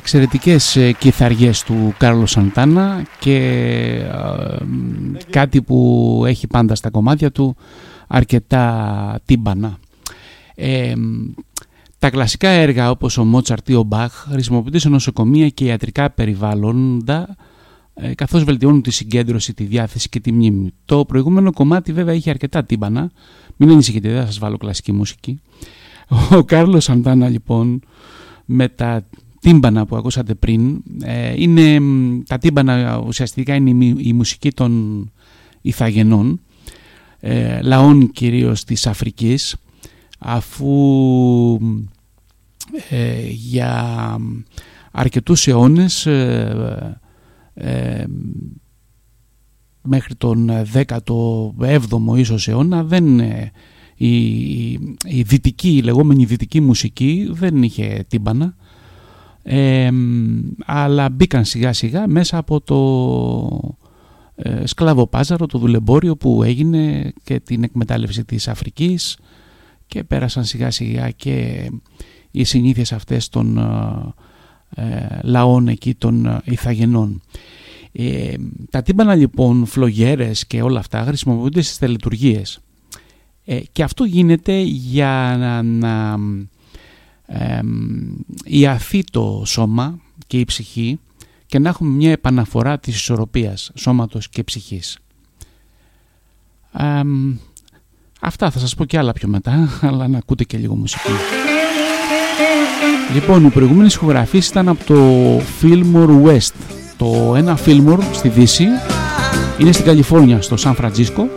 εξαιρετικές κιθαριές του Κάρλος Σαντάνα και κάτι που έχει πάντα στα κομμάτια του, αρκετά τύμπανα. Τα κλασικά έργα όπως ο Μότσαρτ ή ο Μπαχ χρησιμοποιούνται σε νοσοκομεία και ιατρικά περιβάλλοντα, καθώς βελτιώνουν τη συγκέντρωση, τη διάθεση και τη μνήμη. Το προηγούμενο κομμάτι βέβαια είχε αρκετά τύμπανα, μην ανησυχείτε, δεν θα σας βάλω κλασική μουσική. Ο Κάρλος Σαντάνα λοιπόν, με τα τύμπανα που ακούσατε πριν, τα τύμπανα ουσιαστικά είναι η μουσική των Ιθαγενών, λαών κυρίως της Αφρικής, αφού για αρκετούς αιώνες μέχρι τον 17ο ίσως αιώνα η δυτική, η λεγόμενη δυτική μουσική δεν είχε τύμπανα, αλλά μπήκαν σιγά σιγά μέσα από το σκλαβοπάζαρο, το δουλεμπόριο που έγινε και την εκμετάλλευση της Αφρικής, και πέρασαν σιγά σιγά και οι συνήθειες αυτές των λαών εκεί των Ιθαγενών. Τα τύμπανα λοιπόν, φλογέρες και όλα αυτά χρησιμοποιούνται στις τελετουργίες, και αυτό γίνεται για να ιαθεί το σώμα και η ψυχή και να έχουμε μια επαναφορά της ισορροπίας σώματος και ψυχής. Αυτά θα σας πω και άλλα πιο μετά, αλλά να ακούτε και λίγο μουσική. Λοιπόν, οι προηγούμενες ηχογραφήσεις ήταν από το Fillmore West. Το ένα Fillmore στη Δύση είναι στην Καλιφόρνια, στο Σαν Φραντζίσκο,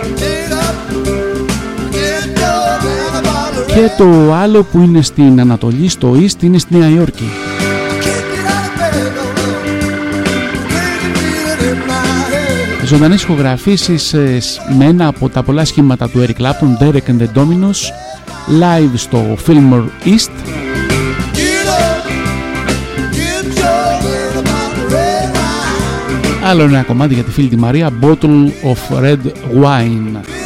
και το άλλο που είναι στην Ανατολή, στο East, είναι στη Νέα Υόρκη. Ζωντανές ηχογραφήσεις με ένα από τα πολλά σχήματα του Eric Clapton, Derek and the Dominos, live στο Fillmore East. Άλλο ένα κομμάτι για τη φίλη τη Μαρία, Bottle of Red Wine.